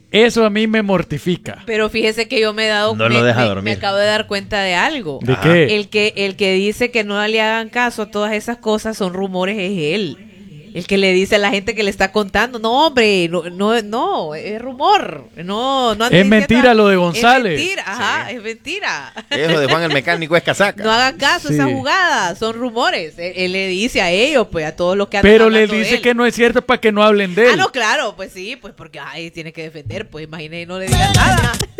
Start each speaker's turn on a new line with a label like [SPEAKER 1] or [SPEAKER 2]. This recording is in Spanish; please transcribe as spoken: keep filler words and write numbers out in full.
[SPEAKER 1] Eso a mí me mortifica.
[SPEAKER 2] Pero fíjese que yo me he dado
[SPEAKER 3] No
[SPEAKER 2] me,
[SPEAKER 3] lo deja
[SPEAKER 2] me-
[SPEAKER 3] dormir.
[SPEAKER 2] me acabo de dar cuenta de algo.
[SPEAKER 1] ¿De
[SPEAKER 3] Ajá.
[SPEAKER 1] qué?
[SPEAKER 2] El que, el que dice que no le hagan caso a todas esas cosas son rumores, es él. El que le dice a la gente que le está contando, no hombre, no, no, no es rumor, no, no ande
[SPEAKER 1] Es
[SPEAKER 2] diciendo-
[SPEAKER 1] mentira lo de González.
[SPEAKER 2] Es mentira, ajá,
[SPEAKER 3] Sí.
[SPEAKER 2] es mentira.
[SPEAKER 3] Eso de Juan el Mecánico es casaca.
[SPEAKER 2] No hagan caso a
[SPEAKER 1] Sí.
[SPEAKER 2] esas jugadas, son rumores. Él, él le dice a ellos, pues a todos los que andan
[SPEAKER 1] Pero le
[SPEAKER 2] hablando de
[SPEAKER 1] dice
[SPEAKER 2] él.
[SPEAKER 1] que no es cierto para que no hablen de él.
[SPEAKER 2] Ah, no, claro, pues sí, pues porque ay, tiene que defender, pues imagínate, no le digan nada.